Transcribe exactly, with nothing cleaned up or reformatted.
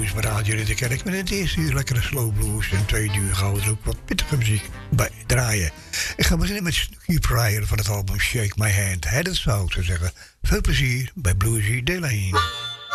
Blues bij Radio de Kerk. Met het eerste uur lekkere slow blues. En twee uur gaan we er ook wat pittige muziek bij draaien. Ik ga beginnen met Snooky Pryor van het album Shake My Hand. Hè, dat zou ik zo zeggen. Veel plezier bij Bluesy Delane.